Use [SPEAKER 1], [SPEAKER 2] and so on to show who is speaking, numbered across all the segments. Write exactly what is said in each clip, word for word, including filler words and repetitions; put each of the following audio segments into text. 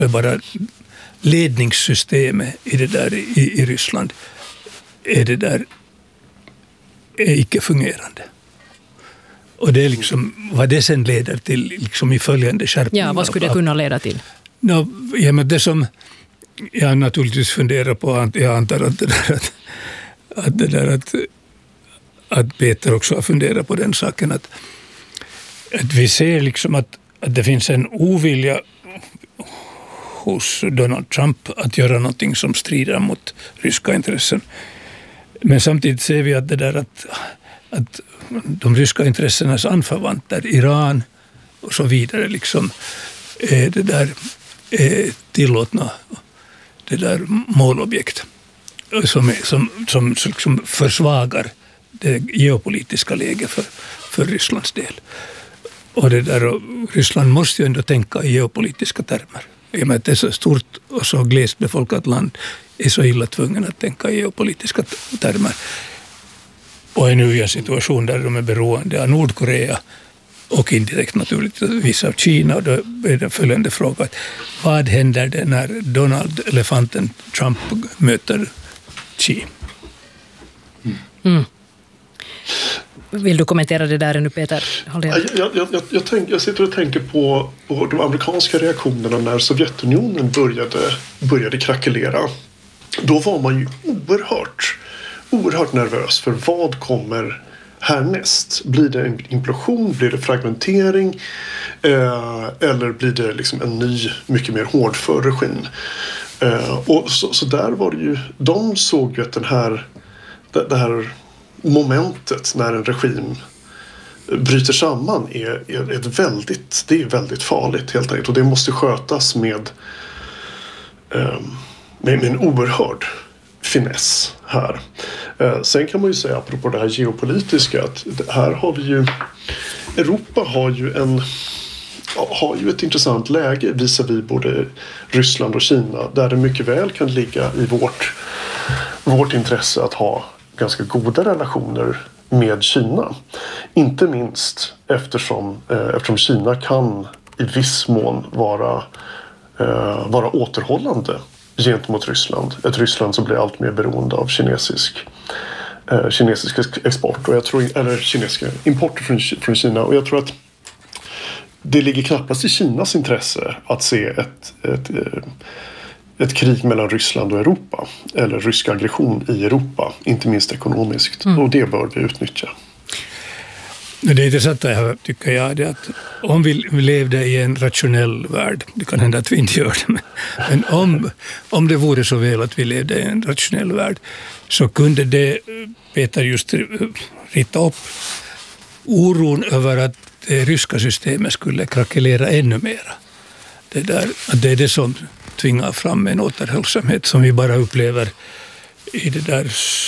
[SPEAKER 1] bara ledningssystemet i det där i, i Ryssland är det där är icke fungerande. Och det är liksom vad det sen leder till liksom i följande skärpningar.
[SPEAKER 2] Ja, vad skulle det kunna leda till?
[SPEAKER 1] No, ja, men det som jag naturligtvis funderar på, jag antar att det där att, att, det där att, att Peter också har funderat på den saken, att, att vi ser liksom att, att det finns en ovilja hos Donald Trump att göra någonting som strider mot ryska intressen. Men samtidigt ser vi att det där att, att de ryska intressenas anförvanter, Iran och så vidare, liksom är det där är tillåtna det där målobjekt som, är, som, som, som försvagar det geopolitiska läget för, för Rysslands del. Och det där, och Ryssland måste ju ändå tänka i geopolitiska termer. I och med att det är så stort och så glest befolkat land är så illa tvungen att tänka i geopolitiska termer. Och är nu i en situation där de är beroende av Nordkorea och indirekt naturligtvis av Kina. Och då är det följande fråga: vad händer det när Donald elefanten Trump möter Xi?
[SPEAKER 2] Mm. Vill du kommentera det där nu, Peter?
[SPEAKER 3] Jag, jag, jag, jag, tänk, jag sitter och tänker på, på de amerikanska reaktionerna när Sovjetunionen började, började krackelera. Då var man ju oerhört, oerhört nervös för vad kommer härnäst. Blir det en implosion? Blir det fragmentering? Eh, eller blir det liksom en ny, mycket mer hårdför regim? Eh, och så, så där var det ju, de såg ju att den här, det, det här momentet när en regim bryter samman är, är ett väldigt, det är väldigt farligt helt enkelt, och det måste skötas med, med, med en oerhörd finess här. Sen kan man ju säga apropå det här geopolitiska att här har vi ju, Europa har ju en har ju ett intressant läge visavi både Ryssland och Kina, där det mycket väl kan ligga i vårt, vårt intresse att ha ganska goda relationer med Kina. Inte minst eftersom, eh, eftersom Kina kan i viss mån vara, eh, vara återhållande gentemot Ryssland. Ett Ryssland som blir allt mer beroende av kinesisk, eh, kinesisk export och jag tror, eller kinesiska importer från, från Kina. Och jag tror att det ligger knappast i Kinas intresse att se ett, ett, ett krig mellan Ryssland och Europa. Eller rysk aggression i Europa, inte minst ekonomiskt. Mm. Och det bör vi utnyttja.
[SPEAKER 1] Det intressanta här tycker jag är att om vi levde i en rationell värld, det kan hända att vi inte gör det, men om, om det vore så väl att vi levde i en rationell värld, så kunde det, Peter, just rita upp oron över att det ryska systemet skulle krackelera ännu mer. Det, där, att det är det som tvingar fram en återhållsamhet som vi bara upplever i det där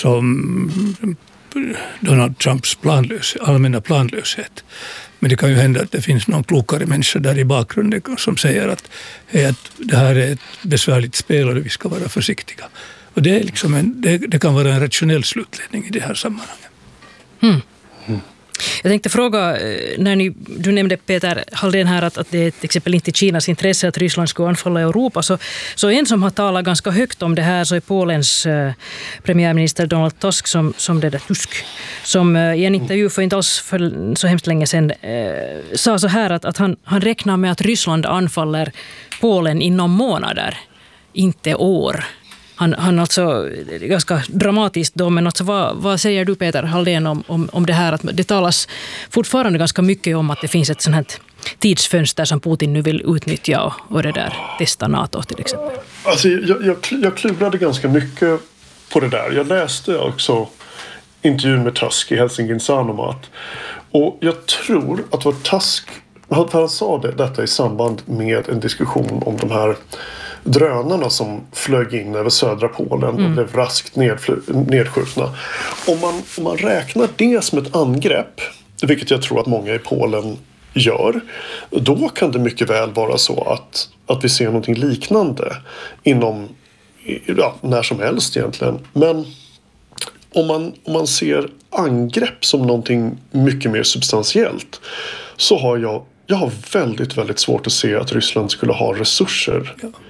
[SPEAKER 1] som Donald Trumps planlös, allmänna planlöshet. Men det kan ju hända att det finns någon klokare människa där i bakgrunden som säger att, hej, att det här är ett besvärligt spel och vi ska vara försiktiga. Och det, är liksom en, det, det kan vara en rationell slutledning i det här sammanhanget.
[SPEAKER 2] Mm. Mm. Jag tänkte fråga, när ni, du nämnde Peter Halldén här att, att det är till exempel inte Kinas intresse att Ryssland skulle anfalla Europa, så, så en som har talat ganska högt om det här så är Polens eh, premiärminister Donald Tusk som, som det där Tusk, som eh, i en intervju för inte alls för så hemskt länge sedan eh, sa så här att, att han, han räknar med att Ryssland anfaller Polen inom månader, inte år. Han, han alltså, ganska dramatiskt då, men alltså vad, vad säger du Peter Halldén om, om, om det här? Att det talas fortfarande ganska mycket om att det finns ett sånt här tidsfönster som Putin nu vill utnyttja och, och det där testa NATO till exempel.
[SPEAKER 3] Alltså, jag, jag, jag klurade ganska mycket på det där. Jag läste också intervjun med Tusk i Helsingin Sanomat och jag tror att vad Tusk, han sa det, detta i samband med en diskussion om de här drönarna som flög in över södra Polen och mm. blev raskt nedfly- nedskjutna. Om man, om man räknar det som ett angrepp, vilket jag tror att många i Polen gör, då kan det mycket väl vara så att, att vi ser någonting liknande inom, ja, när som helst egentligen. Men om man, om man ser angrepp som någonting mycket mer substantiellt, så har jag Jag har väldigt, väldigt svårt att se att Ryssland skulle ha resurser